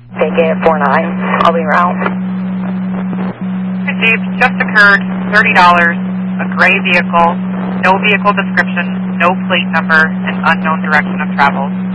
Vacate at 49. I'll be around. Received, just occurred, $30, a gray vehicle, no vehicle description, no plate number, and unknown direction of travel.